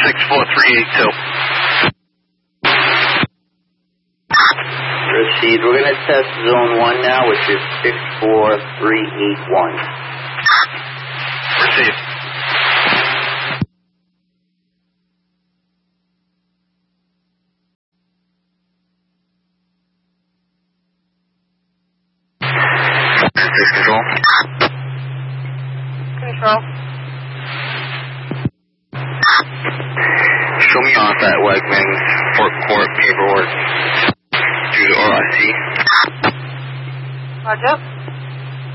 64382. Proceed. We're going to test zone 1 now, which is 64381. Proceed. Control. Control. Show me off at Wegmans, Fort Court paperwork. Do RIC. Roger.